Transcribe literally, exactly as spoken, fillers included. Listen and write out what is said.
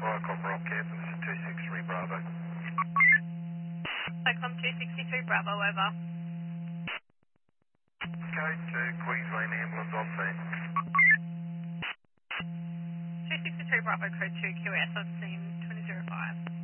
Viacom Rock Campus, two six three Bravo. Viacom two sixty-three Bravo, over. Code to Queensland Ambulance on scene. two sixty-three Bravo, code two Q S on scene twenty oh five.